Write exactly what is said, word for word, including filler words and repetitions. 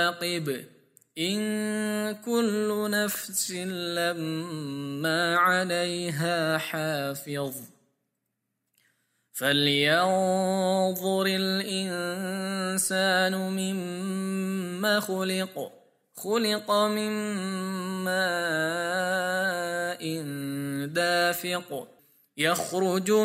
عاقب إن كل نفس لما عليها حافظ فلينظر الإنسان مما خلق خلق من ماء دافق يخرج